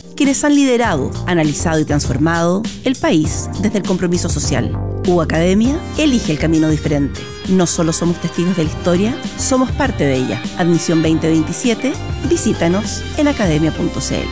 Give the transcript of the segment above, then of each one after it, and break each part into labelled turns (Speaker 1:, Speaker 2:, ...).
Speaker 1: quienes han liderado, analizado y transformado el país desde el compromiso social. U Academia elige el camino diferente. No solo somos testigos de la historia, somos parte de ella. Admisión 2027, visítanos en academia.cl.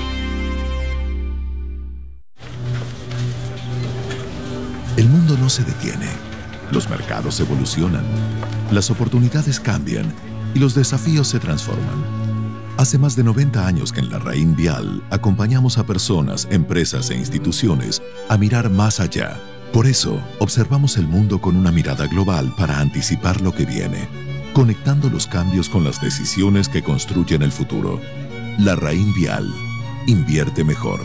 Speaker 2: El mundo no se detiene. Los mercados evolucionan, las oportunidades cambian y los desafíos se transforman. Hace más de 90 años que en Larraín Vial acompañamos a personas, empresas e instituciones a mirar más allá. Por eso, observamos el mundo con una mirada global para anticipar lo que viene, conectando los cambios con las decisiones que construyen el futuro. Larraín Vial. Invierte mejor.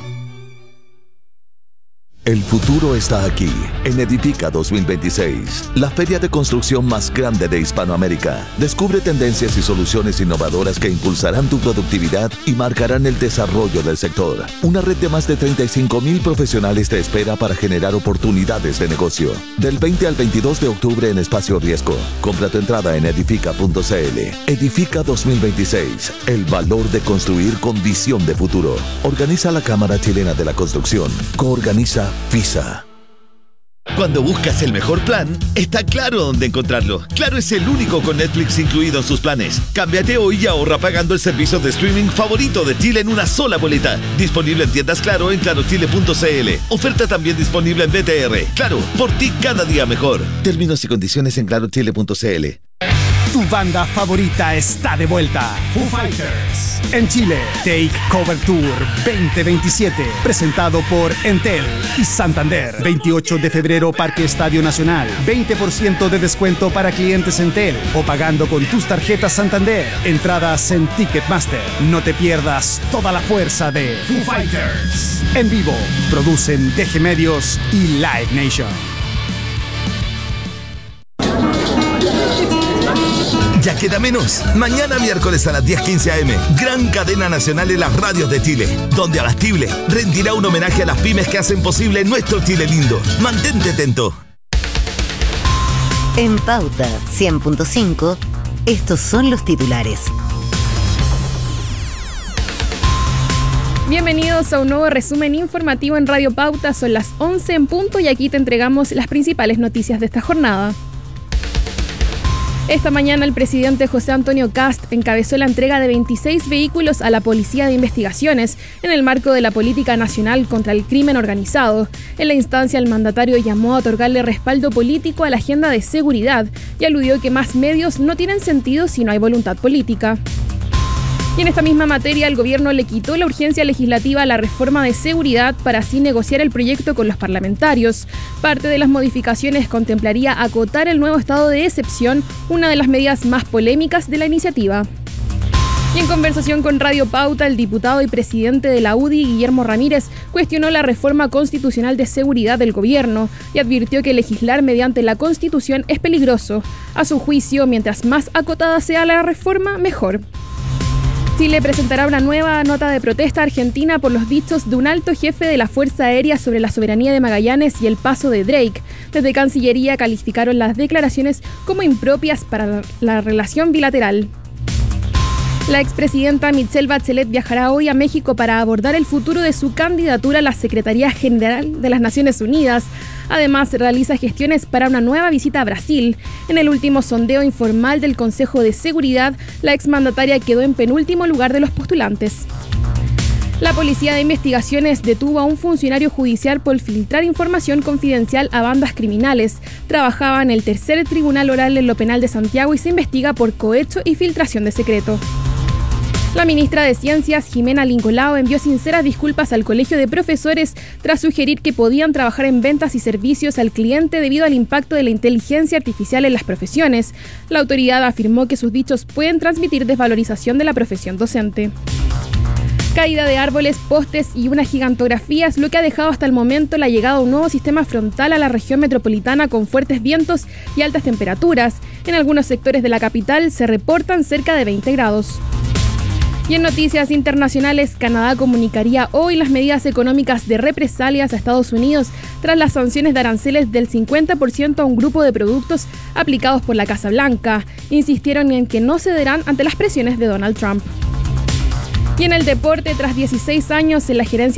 Speaker 3: El futuro está aquí, en Edifica 2026, la feria de construcción más grande de Hispanoamérica. Descubre tendencias y soluciones innovadoras que impulsarán tu productividad y marcarán el desarrollo del sector. Una red de más de 35,000 profesionales te espera para generar oportunidades de negocio. Del 20 al 22 de octubre en Espacio Riesgo. Compra tu entrada en edifica.cl. Edifica 2026, el valor de construir con visión de futuro. Organiza la Cámara Chilena de la Construcción. Coorganiza FISA.
Speaker 4: Cuando buscas el mejor plan, está claro dónde encontrarlo. Claro es el único con Netflix incluido en sus planes. Cámbiate hoy y ahorra pagando el servicio de streaming favorito de Chile en una sola boleta. Disponible en tiendas Claro en clarochile.cl. Oferta también disponible en BTR. Claro, por ti cada día mejor. Términos y condiciones en clarochile.cl.
Speaker 5: Tu banda favorita está de vuelta. Foo Fighters. En Chile, Take Cover Tour 2027. Presentado por Entel y Santander. 28 de febrero, Parque Estadio Nacional. 20% de descuento para clientes Entel o pagando con tus tarjetas Santander. Entradas en Ticketmaster. No te pierdas toda la fuerza de Foo Fighters. En vivo, producen DG Medios y Live Nation.
Speaker 4: Ya queda menos. Mañana miércoles a las 10:15 am, gran cadena nacional en las radios de Chile, donde Abastible rendirá un homenaje a las pymes que hacen posible nuestro Chile lindo. Mantente atento.
Speaker 6: En Pauta 100.5, estos son los titulares.
Speaker 7: Bienvenidos a un nuevo resumen informativo en Radio Pauta. Son las 11 en punto y aquí te entregamos las principales noticias de esta jornada. Esta mañana el presidente José Antonio Kast encabezó la entrega de 26 vehículos a la Policía de Investigaciones en el marco de la Política Nacional contra el Crimen Organizado. En la instancia, el mandatario llamó a otorgarle respaldo político a la agenda de seguridad y aludió que más medios no tienen sentido si no hay voluntad política. Y en esta misma materia, el gobierno le quitó la urgencia legislativa a la reforma de seguridad para así negociar el proyecto con los parlamentarios. Parte de las modificaciones contemplaría acotar el nuevo estado de excepción, una de las medidas más polémicas de la iniciativa. Y en conversación con Radio Pauta, el diputado y presidente de la UDI, Guillermo Ramírez, cuestionó la reforma constitucional de seguridad del gobierno y advirtió que legislar mediante la Constitución es peligroso. A su juicio, mientras más acotada sea la reforma, mejor. Chile presentará una nueva nota de protesta a Argentina por los dichos de un alto jefe de la Fuerza Aérea sobre la soberanía de Magallanes y el paso de Drake. Desde Cancillería calificaron las declaraciones como impropias para la relación bilateral. La expresidenta Michelle Bachelet viajará hoy a México para abordar el futuro de su candidatura a la Secretaría General de las Naciones Unidas. Además, realiza gestiones para una nueva visita a Brasil. En el último sondeo informal del Consejo de Seguridad, la exmandataria quedó en penúltimo lugar de los postulantes. La Policía de Investigaciones detuvo a un funcionario judicial por filtrar información confidencial a bandas criminales. Trabajaba en el tercer tribunal oral en lo penal de Santiago y se investiga por cohecho y filtración de secreto. La ministra de Ciencias, Jimena Lincolao, envió sinceras disculpas al Colegio de Profesores tras sugerir que podían trabajar en ventas y servicios al cliente debido al impacto de la inteligencia artificial en las profesiones. La autoridad afirmó que sus dichos pueden transmitir desvalorización de la profesión docente. Caída de árboles, postes y una gigantografía es lo que ha dejado hasta el momento la llegada de un nuevo sistema frontal a la región metropolitana con fuertes vientos y altas temperaturas. En algunos sectores de la capital se reportan cerca de 20 grados. Y en noticias internacionales, Canadá comunicaría hoy las medidas económicas de represalias a Estados Unidos tras las sanciones de aranceles del 50% a un grupo de productos aplicados por la Casa Blanca. Insistieron en que no cederán ante las presiones de Donald Trump. Y en el deporte, tras 16 años en la gerencia